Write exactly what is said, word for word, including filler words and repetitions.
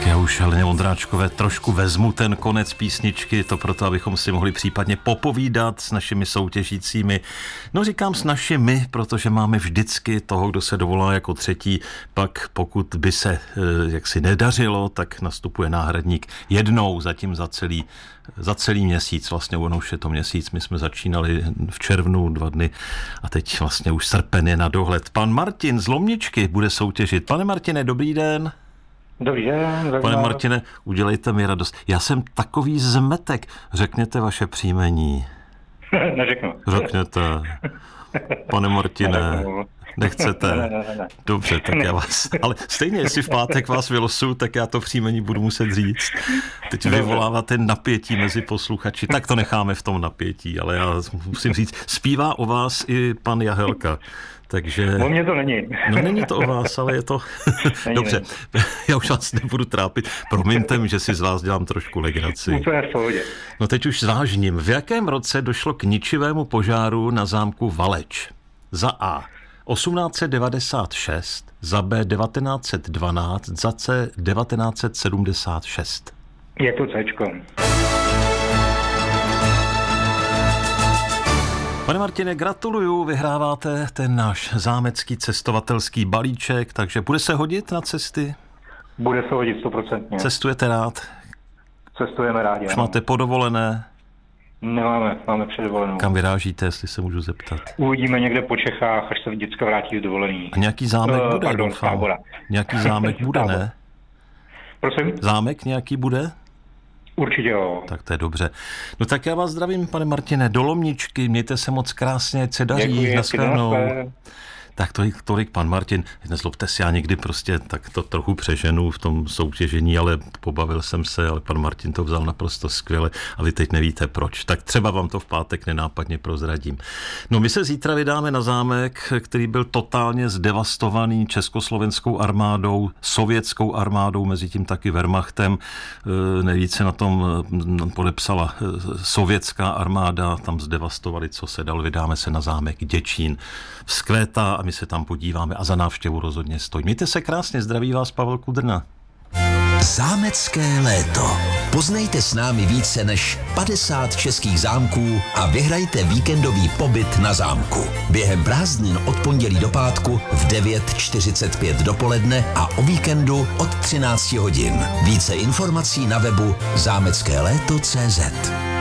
Tak já už, Heleně Vondráčkové, trošku vezmu ten konec písničky, to proto, abychom si mohli případně popovídat s našimi soutěžícími. No říkám s našimi, protože máme vždycky toho, kdo se dovolá jako třetí, pak pokud by se jaksi nedařilo, tak nastupuje náhradník jednou zatím za celý, za celý měsíc, vlastně ono už je to měsíc, my jsme začínali v červnu dva dny a teď vlastně už srpen je na dohled. Pan Martin z Lomničky bude soutěžit. Pane Martine, dobrý den. Dobrý den. Pane Martine, udělejte mi radost. Já jsem takový zmetek. Řekněte vaše příjmení. Neřeknu. Řekněte. Pane Martine, nechcete? Ne, ne, ne. Dobře, tak já vás... Ale stejně, jestli v pátek vás vylosuju, tak já to příjmení budu muset říct. Teď vyvoláváte napětí mezi posluchači. Tak to necháme v tom napětí, ale já musím říct, zpívá o vás i pan Jahelka. Takže... O mě to není. No není to o vás, ale je to... Není, Dobře, není. Já už vás nebudu trápit. Promiňte mi, že si z vás dělám trošku legraci. Úplně v pohodě. No teď už zvážním. V jakém roce došlo k ničivému požáru na zámku Valeč? Za A. osmnáct set devadesát šest, za B. devatenáct set dvanáct, za C. devatenáct set sedmdesát šest. Je to Cčko. Pane Martine, gratuluju, vyhráváte ten náš zámecký cestovatelský balíček, takže bude se hodit na cesty? Bude se hodit stoprocentně. Cestujete rád? Cestujeme rádi. Už máte podovolené? Nemáme, máme předovolenou. Kam vyrážíte, jestli se můžu zeptat? Uvidíme někde po Čechách, až se děcka vrátí z dovolený. A nějaký zámek uh, bude, pardon, doufám. Tábora. Nějaký zámek bude, ne? Prosím? Zámek nějaký bude? Určitě jo. Tak to je dobře. No tak já vás zdravím, pane Martine, do Lomničky, mějte se moc krásně, ať se daří, nashledanou. Tak tolik, tolik pan Martin, nezlobte si, já někdy prostě tak to trochu přeženu v tom soutěžení, ale pobavil jsem se, ale pan Martin to vzal naprosto skvěle a vy teď nevíte proč. Tak třeba vám to v pátek nenápadně prozradím. No my se zítra vydáme na zámek, který byl totálně zdevastovaný československou armádou, sovětskou armádou, mezi tím taky Wehrmachtem. Nejvíce na tom podepsala sovětská armáda, tam zdevastovali, co se dalo. Vydáme se na zámek Děčín. Vzkvétá a my se tam podíváme a za návštěvu rozhodně stojí. Mějte se krásně, zdraví vás Pavel Kudrna. Zámecké léto. Poznejte s námi více než padesát českých zámků a vyhrajte víkendový pobyt na zámku. Během prázdnin od pondělí do pátku v devět čtyřicet pět dopoledne a o víkendu od třináct hodin. Více informací na webu zámecké léto tečka cé zet.